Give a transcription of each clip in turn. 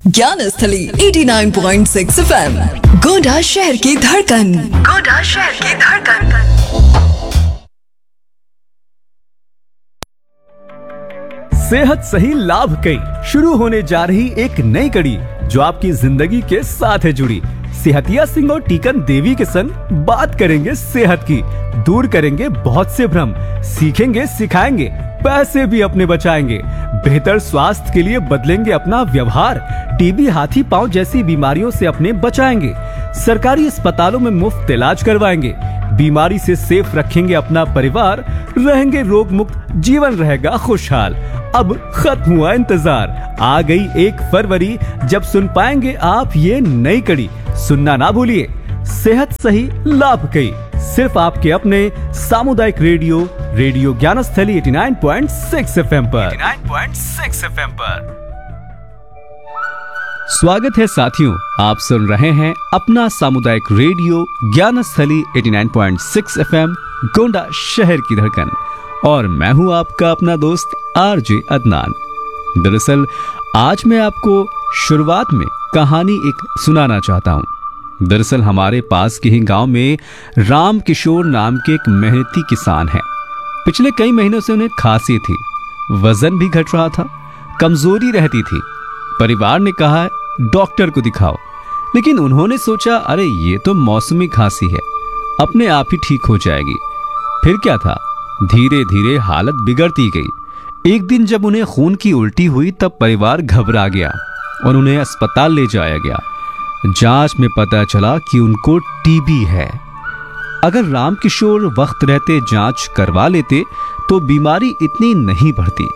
ज्ञान स्थली 89.6 FM गोंडा शहर की धड़कन। गोंडा शहर की धड़कन। सेहत सही लाभ कई शुरू होने जा रही एक नई कड़ी जो आपकी जिंदगी के साथ है जुड़ी। सेहतिया सिंह और टीकन देवी के संग बात करेंगे सेहत की, दूर करेंगे बहुत से भ्रम, सीखेंगे सिखाएंगे, पैसे भी अपने बचाएंगे, बेहतर स्वास्थ्य के लिए बदलेंगे अपना व्यवहार, टीबी हाथी पांव जैसी बीमारियों से अपने बचाएंगे, सरकारी अस्पतालों में मुफ्त इलाज करवाएंगे, बीमारी से सेफ रखेंगे अपना परिवार, रहेंगे रोग मुक्त, जीवन रहेगा खुशहाल। अब खत्म हुआ इंतजार, आ गई 1 फरवरी जब सुन पाएंगे आप ये नई कड़ी। सुनना ना भूलिए, सेहत सही लाभ कई, सिर्फ आपके अपने सामुदायिक रेडियो ज्ञान स्थली 89.6 FM पर। 89.6 FM पर स्वागत है साथियों, आप सुन रहे हैं अपना सामुदायिक रेडियो ज्ञान स्थली 89.6 FM गोंडा शहर की धड़कन, और मैं हूं आपका अपना दोस्त आरजे अदनान। दरअसल आज मैं आपको शुरुआत में कहानी एक सुनाना चाहता हूं। दरअसल हमारे पास के ही गांव में राम किशोर नाम के एक मेहनती किसान हैं। पिछले कई महीनों से उन्हें खांसी थी, वजन भी घट रहा था, कमजोरी रहती थी। परिवार ने कहा डॉक्टर को दिखाओ, लेकिन उन्होंने सोचा अरे ये तो मौसमी खांसी है, अपने आप ही ठीक हो जाएगी। फिर क्या था, धीरे धीरे हालत बिगड़ती गई। एक दिन जब उन्हें खून की उल्टी हुई तब परिवार घबरा गया और उन्हें अस्पताल ले जाया गया। जांच में पता चला कि उनको टीबी है। अगर रामकिशोर वक्त रहते जांच करवा लेते तो बीमारी इतनी नहीं बढ़ती।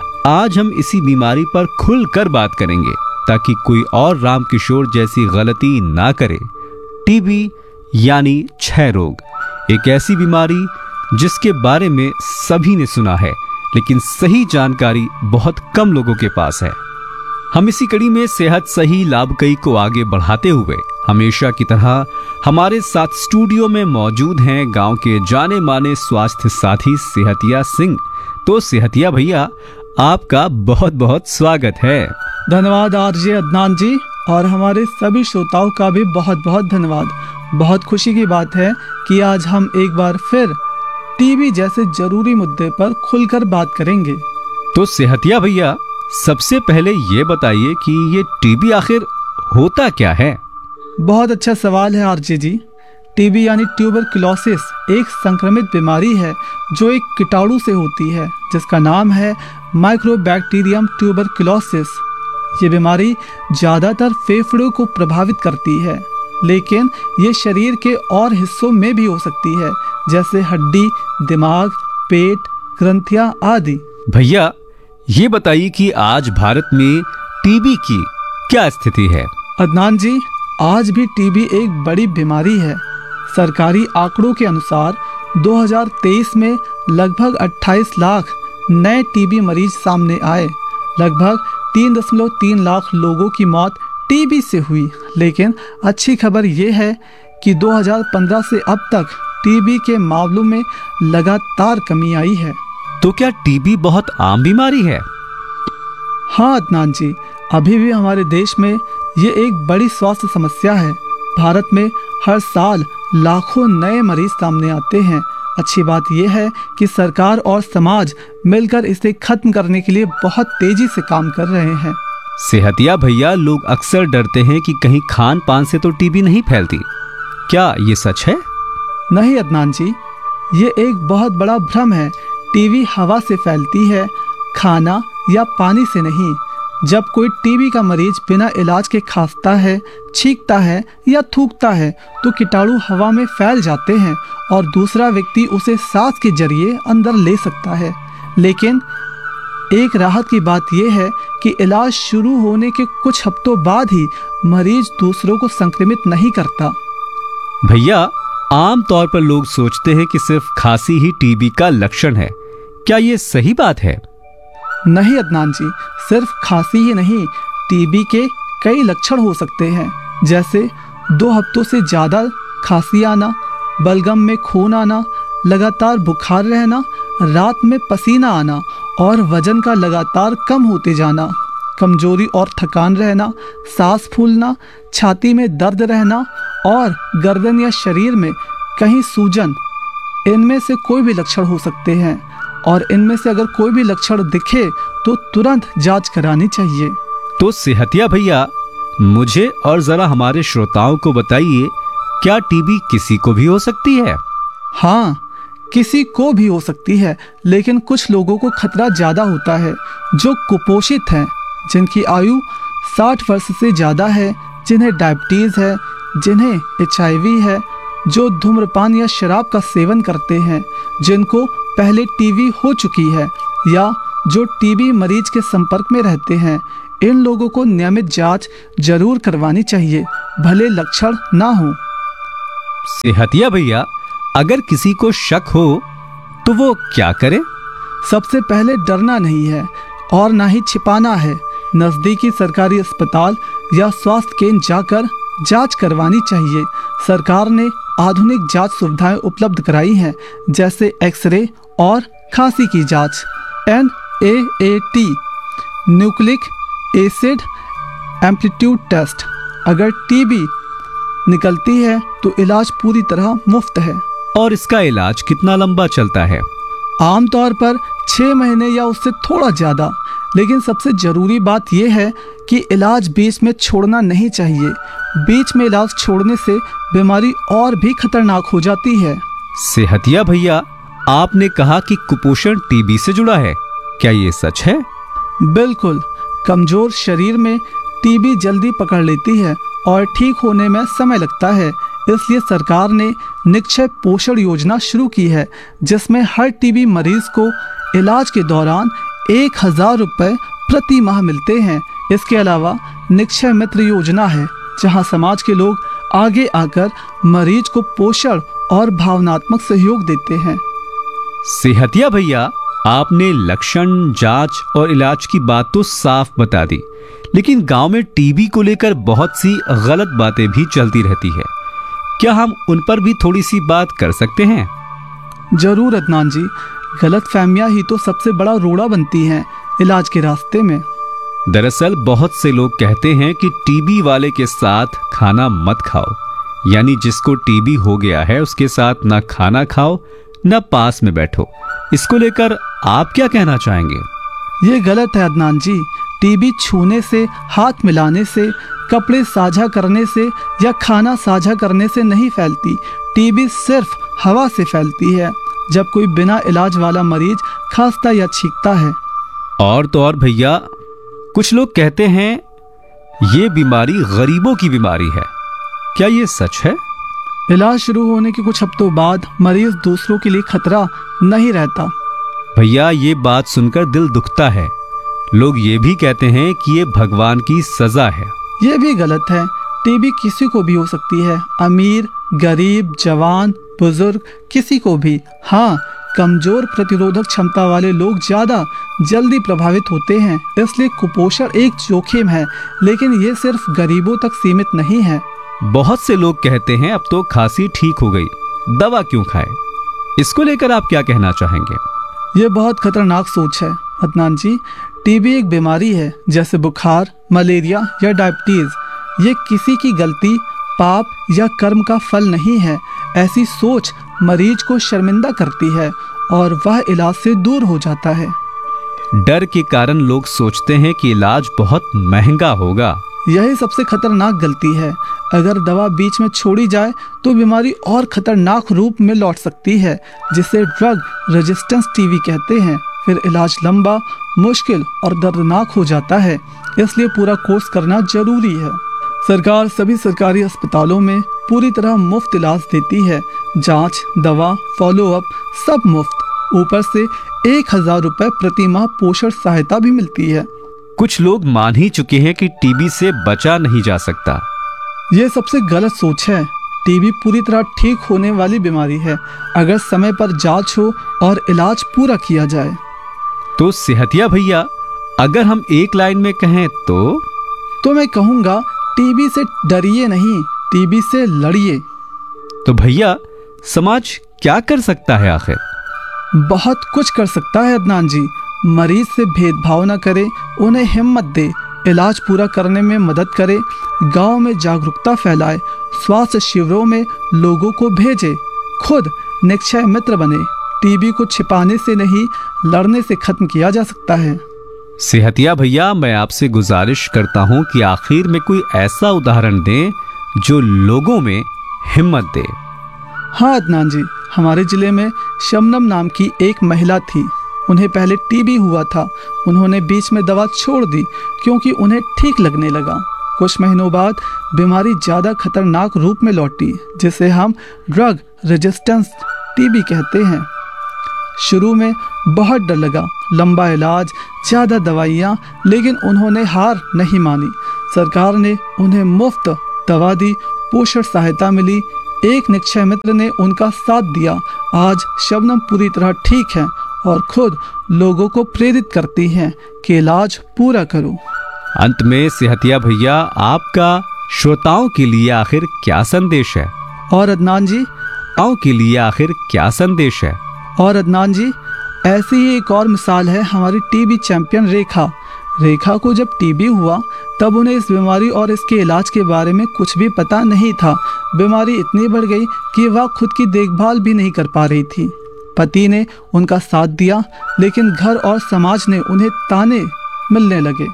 आज हम इसी बीमारी पर खुलकर बात करेंगे ताकि कोई और रामकिशोर जैसी गलती ना करे। टीबी यानी क्षय रोग, एक ऐसी बीमारी जिसके बारे में सभी ने सुना है, लेकिन सही जानकारी बहुत कम लोगों के पास है। हम इसी कड़ी में सेहत सही लाभ कई को आगे बढ़ाते हुए हमेशा की तरह हमारे साथ स्टूडियो में मौजूद हैं गांव के जाने माने स्वास्थ्य साथी सेहतिया सिंह। तो सेहतिया भैया, आपका बहुत बहुत स्वागत है। धन्यवाद आरजे अदनान जी, और हमारे सभी श्रोताओं का भी बहुत बहुत धन्यवाद। बहुत खुशी की बात है कि आज हम एक बार फिर टीबी जैसे जरूरी मुद्दे पर खुलकर बात करेंगे। तो सेहतिया भैया, सबसे पहले ये बताइए कि ये टीबी आखिर होता क्या है? बहुत अच्छा सवाल है आरजे जी। टीबी यानी ट्यूबरकुलोसिस एक संक्रमित बीमारी है जो एक कीटाणु से होती है जिसका नाम है माइक्रोबैक्टीरियम ट्यूबरकुलोसिस। ये बीमारी ज़्यादातर फेफड़ों को प्रभावित करती है, लेकिन ये शरीर के और हिस्सों में भी हो सकती है, जैसे हड्डी, दिमाग, पेट, ग्रंथियां आदि। भैया ये बताइए कि आज भारत में टीबी की क्या स्थिति है? अदनान जी, आज भी टीबी एक बड़ी बीमारी है। सरकारी आंकड़ों के अनुसार 2023 में लगभग 28 लाख नए टीबी मरीज सामने आए। लगभग 3.3 लाख लोगों की मौत टीबी से हुई। लेकिन अच्छी खबर यह है कि 2015 से अब तक टीबी के मामलों में लगातार कमी आई है। तो क्या टीबी बहुत आम बीमारी है? हाँ अदनान जी, अभी भी हमारे देश में ये एक बड़ी स्वास्थ्य समस्या है। भारत में हर साल लाखों नए मरीज सामने आते हैं। अच्छी बात यह है कि सरकार और समाज मिलकर इसे खत्म करने के लिए बहुत तेजी से काम कर रहे हैं। सेहतिया भैया, लोग अक्सर डरते हैं कि कहीं खान पान से तो टीबी नहीं फैलती, क्या ये सच है? नहीं अदनान जी, ये एक बहुत बड़ा भ्रम है। टीबी हवा से फैलती है, खाना या पानी से नहीं। जब कोई टीबी का मरीज बिना इलाज के खांसता है, छींकता है या थूकता है तो कीटाणु हवा में फैल जाते हैं और दूसरा व्यक्ति उसे सांस के जरिए अंदर ले सकता है। लेकिन एक राहत की बात यह है कि इलाज शुरू होने के कुछ हफ्तों बाद ही मरीज दूसरों को संक्रमित नहीं करता। भैया, आम तौर पर लोग सोचते हैं कि सिर्फ खांसी ही टीबी का लक्षण है, क्या ये सही बात है? नहीं अदनान जी, सिर्फ खांसी ही नहीं, टीबी के कई लक्षण हो सकते हैं, जैसे 2 हफ्तों से ज़्यादा खांसी आना, बलगम में खून आना, लगातार बुखार रहना, रात में पसीना आना और वजन का लगातार कम होते जाना। कमजोरी और थकान रहना, सांस फूलना, छाती में दर्द रहना और गर्दन या शरीर में कहीं सूजन, इनमें से कोई भी लक्षण हो सकते हैं और इनमें से अगर कोई भी लक्षण दिखे तो तुरंत जांच करानी चाहिए। तो सेहतिया भैया, मुझे और जरा हमारे श्रोताओं को बताइए, क्या टीबी किसी को भी हो सकती है? हाँ, किसी को भी हो सकती है, लेकिन कुछ लोगों को खतरा ज्यादा होता है, जो कुपोषित हैं, जिनकी आयु 60 वर्ष से ज्यादा है, जिन्हें डायबिटीज है, जिन्हें HIV है, जो धूम्रपान या शराब का सेवन करते हैं, जिनको पहले टीबी हो चुकी है या जो टीबी मरीज के संपर्क में रहते हैं। इन लोगों को नियमित जांच जरूर करवानी चाहिए, भले लक्षण ना हो। सेहतिया भैया, अगर किसी को शक हो तो वो क्या करे? सबसे पहले डरना नहीं है और ना ही छिपाना है। नजदीकी सरकारी अस्पताल या स्वास्थ्य केंद्र जाकर जांच करवानी चाहिए। सरकार ने आधुनिक जांच सुविधाएं उपलब्ध कराई हैं, जैसे एक्सरे और खांसी की जांच, NAAT nucleic acid amplitude test. अगर टीबी निकलती है तो इलाज पूरी तरह मुफ्त है। और इसका इलाज कितना लंबा चलता है? आमतौर पर 6 महीने या उससे थोड़ा ज्यादा, लेकिन सबसे जरूरी बात यह है कि इलाज बीच में छोड़ना नहीं चाहिए। बीच में इलाज छोड़ने से बीमारी और भी खतरनाक हो जाती है। सेहतिया भैया, आपने कहा कि कुपोषण टीबी से जुड़ा है, क्या ये सच है? बिल्कुल, कमजोर शरीर में टीबी जल्दी पकड़ लेती है और ठीक होने में समय लगता है। इसलिए सरकार ने निक्षय पोषण योजना शुरू की है, जिसमें हर टीबी मरीज को इलाज के दौरान 1000 रुपए प्रति माह मिलते हैं। इसके अलावा निक्षय मित्र योजना है, जहां समाज के लोग आगे आकर मरीज को पोषण और भावनात्मक सहयोग देते हैं। सेहतिया भैया, आपने लक्षण, जांच और इलाज की बात तो साफ बता दी, लेकिन गांव में टीबी को लेकर बहुत सी गलत बातें भी चलती रहती है। क्या हम उन पर भी थोड़ी सी बात कर सकते हैं? जरूर अदनान जी, गलत फहमियां ही तो सबसे बड़ा रोड़ा बनती हैं इलाज के रास्ते में। दरअसल बहुत से लोग कहते हैं कि टीबी वाले के साथ खाना मत खाओ, यानी जिसको टीबी हो गया है उसके साथ ना खाना खाओ ना पास में बैठो। इसको लेकर आप क्या कहना चाहेंगे? ये गलत है अदनान जी। टीबी छूने से, हाथ मिलाने से, कपड़े साझा करने से या खाना साझा करने से नहीं फैलती। टीबी सिर्फ हवा से फैलती है, जब कोई बिना इलाज वाला मरीज खांसता या छींकता है। और तो और भैया, कुछ लोग कहते हैं ये बीमारी गरीबों की बीमारी है, क्या ये सच है? इलाज शुरू होने के कुछ हफ्तों बाद मरीज दूसरों के लिए खतरा नहीं रहता। भैया, ये बात सुनकर दिल दुखता है। लोग ये भी कहते हैं कि ये भगवान की सजा है। ये भी गलत है। टीबी किसी को भी हो सकती है, अमीर, गरीब, जवान, बुजुर्ग, किसी को भी। हाँ, कमजोर प्रतिरोधक क्षमता वाले लोग ज्यादा जल्दी प्रभावित होते हैं। इसलिए कुपोषण एक जोखिम है, लेकिन ये सिर्फ गरीबों तक सीमित नहीं है। बहुत से लोग कहते हैं अब तो खांसी ठीक हो गई, दवा क्यों खाए? इसको लेकर आप क्या कहना चाहेंगे? ये बहुत खतरनाक सोच है अदनान जी। टीबी एक बीमारी है, जैसे बुखार, मलेरिया या डायबिटीज। ये किसी की गलती, पाप या कर्म का फल नहीं है। ऐसी सोच मरीज को शर्मिंदा करती है और वह इलाज से दूर हो जाता है। डर के कारण लोग सोचते हैं कि इलाज बहुत महंगा होगा। यही सबसे खतरनाक गलती है। अगर दवा बीच में छोड़ी जाए तो बीमारी और खतरनाक रूप में लौट सकती है, जिसे ड्रग रेजिस्टेंस टीबी कहते हैं। फिर इलाज लंबा, मुश्किल और दर्दनाक हो जाता है। इसलिए पूरा कोर्स करना जरूरी है। सरकार सभी सरकारी अस्पतालों में पूरी तरह मुफ्त इलाज देती है। जांच, दवा, फॉलोअप सब मुफ्त। ऊपर से 1000 रुपए प्रति माह पोषण सहायता भी मिलती है। कुछ लोग मान ही चुके हैं कि टीबी से बचा नहीं जा सकता। ये सबसे गलत सोच है। टीबी पूरी तरह ठीक होने वाली बीमारी है, अगर समय पर जांच हो और इलाज पूरा किया जाए। तो सेहतिया भैया, अगर हम एक लाइन में कहें तो मैं कहूँगा, टीबी से डरिए नहीं, टीबी से लड़िए। तो भैया, समाज क्या कर सकता है आखिर? बहुत कुछ कर सकता है अदनान जी। मरीज से भेदभाव न करे, उन्हें हिम्मत दे, इलाज पूरा करने में मदद करे, गांव में जागरूकता फैलाए, स्वास्थ्य शिविरों में लोगों को भेजे, खुद निक्षय मित्र बने। टीबी को छिपाने से नहीं, लड़ने से खत्म किया जा सकता है। सेहतिया भैया, मैं आपसे गुजारिश करता हूं कि आखिर में कोई ऐसा उदाहरण दें जो लोगों में हिम्मत दे। हाँ अदनान जी, हमारे जिले में शबनम नाम की एक महिला थी। उन्हें पहले टीबी हुआ था। उन्होंने बीच में दवा छोड़ दी क्योंकि उन्हें ठीक लगने लगा। कुछ महीनों बाद बीमारी ज़्यादा खतरनाक रूप में लौटी, जिसे हम ड्रग रेजिस्टेंस टीबी कहते हैं। शुरू में बहुत डर लगा, लंबा इलाज, ज़्यादा दवाइयाँ, लेकिन उन्होंने हार नहीं मानी। सरकार ने उन्हें मुफ्त दवा दी, पोषण सहायता मिली, एक निक्षय मित्र ने उनका साथ दिया। आज शबनम पूरी तरह ठीक है और खुद लोगों को प्रेरित करती हैं कि इलाज पूरा करो। अंत में सेहतिया भैया, आपका श्रोताओं के लिए आखिर क्या संदेश है? और अदनान जी, के लिए आखिर क्या संदेश है? और अदनान जी, ऐसी ही एक और मिसाल है हमारी टीबी चैंपियन रेखा। रेखा को जब टीबी हुआ तब उन्हें इस बीमारी और इसके इलाज के बारे में कुछ भी पता नहीं था। बीमारी इतनी बढ़ गई कि वह खुद की देखभाल भी नहीं कर पा रही थी। पति ने उनका साथ दिया, लेकिन घर और समाज ने उन्हें ताने मिलने लगे,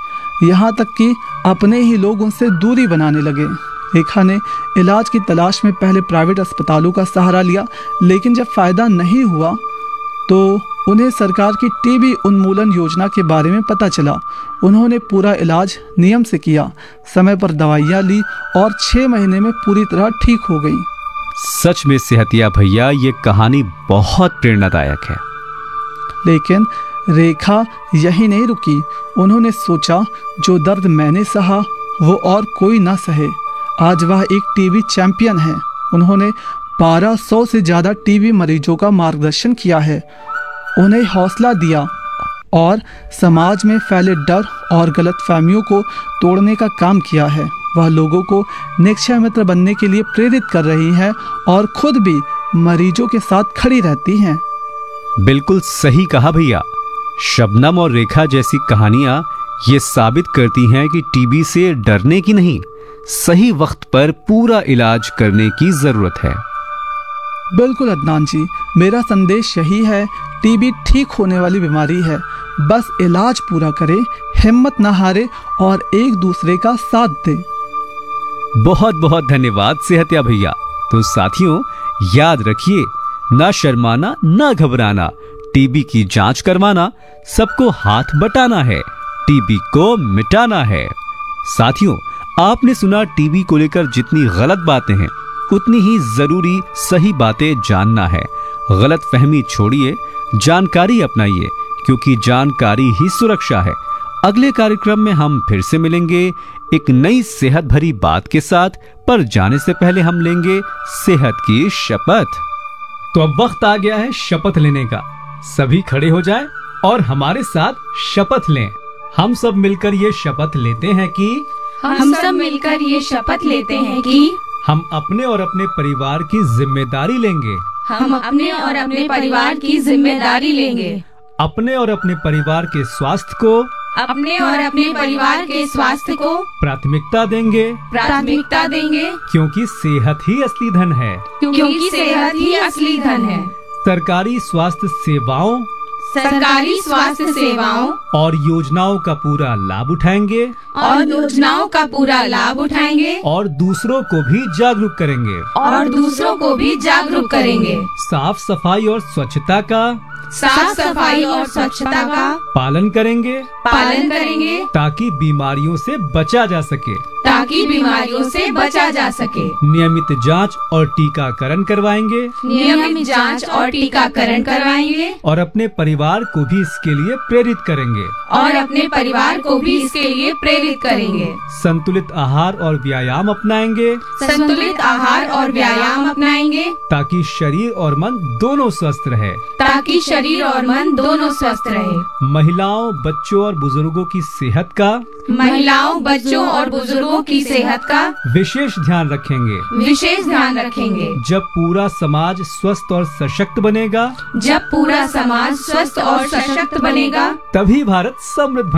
यहाँ तक कि अपने ही लोग उनसे दूरी बनाने लगे। रेखा ने इलाज की तलाश में पहले प्राइवेट अस्पतालों का सहारा लिया, लेकिन जब फायदा नहीं हुआ तो उन्हें सरकार की टीबी उन्मूलन योजना के बारे में पता चला। उन्होंने पूरा इलाज नियम से किया, समय पर दवाइयाँ ली और 6 महीने में पूरी तरह ठीक हो गई। सच में सेहतिया भैया, ये कहानी बहुत प्रेरणादायक है। लेकिन रेखा यही नहीं रुकी। उन्होंने सोचा, जो दर्द मैंने सहा वो और कोई ना सहे। आज वह एक टीबी चैंपियन है। उन्होंने 1200 से ज़्यादा टीबी मरीजों का मार्गदर्शन किया है, उन्हें हौसला दिया और समाज में फैले डर और गलतफहमियों को तोड़ने का काम किया है। वह लोगों को निक्षय मित्र बनने के लिए प्रेरित कर रही है और खुद भी मरीजों के साथ खड़ी रहती हैं। बिल्कुल सही कहा भैया। शबनम और रेखा जैसी कहानियां ये साबित करती हैं कि टीबी से डरने की नहीं, सही वक्त पर पूरा इलाज करने की जरूरत है। बिल्कुल अदनान जी, मेरा संदेश यही है, टीबी ठीक होने वाली बीमारी है, बस इलाज पूरा करे, हिम्मत ना हारे और एक दूसरे का साथ दे। बहुत बहुत धन्यवाद सेहतिया भैया। तो साथियों, याद रखिए, ना शर्माना ना घबराना, टीबी की जांच करवाना, सबको हाथ बटाना है, टीबी को मिटाना है। साथियों, आपने सुना टीबी को लेकर जितनी गलत बातें हैं उतनी ही जरूरी सही बातें जानना है। गलत फहमी छोड़िए, जानकारी अपनाइए, क्योंकि जानकारी ही सुरक्षा है। अगले कार्यक्रम में हम फिर से मिलेंगे एक नई सेहत भरी बात के साथ, पर जाने से पहले हम लेंगे सेहत की शपथ। तो अब वक्त आ गया है शपथ लेने का। सभी खड़े हो जाएं और हमारे साथ शपथ लें। हम सब मिलकर ये शपथ लेते हैं कि हम सब मिलकर ये शपथ लेते हैं कि हम अपने और अपने परिवार की जिम्मेदारी लेंगे। हम अपने और अपने परिवार की जिम्मेदारी लेंगे। अपने और अपने परिवार के स्वास्थ्य को अपने और अपने परिवार के स्वास्थ्य को प्राथमिकता देंगे, क्योंकि सेहत ही असली धन है। क्योंकि सेहत ही असली धन है। सरकारी स्वास्थ्य सेवाओं और योजनाओं का पूरा लाभ उठाएंगे और दूसरों को भी जागरूक करेंगे। साफ सफाई और स्वच्छता का पालन करेंगे ताकि बीमारियों से बचा जा सके। नियमित जांच और टीकाकरण करवाएंगे और अपने परिवार को भी इसके लिए प्रेरित करेंगे। संतुलित आहार और व्यायाम अपनाएंगे ताकि शरीर और मन दोनों स्वस्थ रहे। महिलाओं, बच्चों और बुजुर्गों की सेहत का की सेहत का विशेष ध्यान रखेंगे। जब पूरा समाज स्वस्थ और सशक्त बनेगा, तभी भारत समृद्ध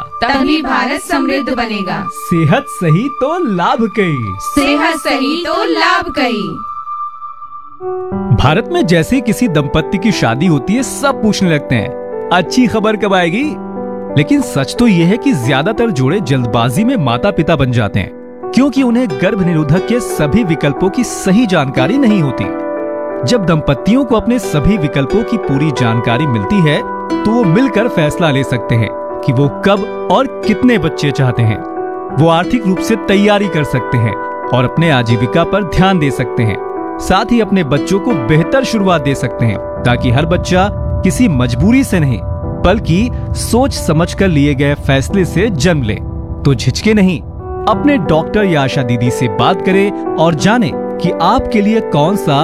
बनेगा। सेहत सही तो लाभ कई। भारत में जैसे ही किसी दंपत्ति की शादी होती है, सब पूछने लगते हैं अच्छी खबर कब आएगी। लेकिन सच तो यह है कि ज्यादातर जोड़े जल्दबाजी में माता पिता बन जाते हैं, क्योंकि उन्हें गर्भ निरोधक के सभी विकल्पों की सही जानकारी नहीं होती। जब दंपत्तियों को अपने सभी विकल्पों की पूरी जानकारी मिलती है, तो वो मिलकर फैसला ले सकते हैं कि वो कब और कितने बच्चे चाहते हैं। वो आर्थिक रूप से तैयारी कर सकते हैं और अपने आजीविका पर ध्यान दे सकते हैं। साथ ही अपने बच्चों को बेहतर शुरुआत दे सकते हैं, ताकि हर बच्चा किसी मजबूरी से नहीं, बल्कि सोच समझकर लिए गए फैसले से जन्म ले। तो झिझके नहीं, अपने डॉक्टर या आशा दीदी से बात करें और जानें कि आपके लिए कौन सा